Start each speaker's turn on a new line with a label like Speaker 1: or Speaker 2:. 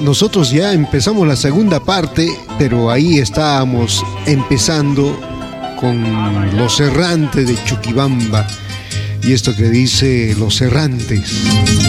Speaker 1: nosotros ya empezamos la segunda parte, pero ahí estábamos empezando con Los Errantes de Chuquibamba y esto que dice Los Errantes.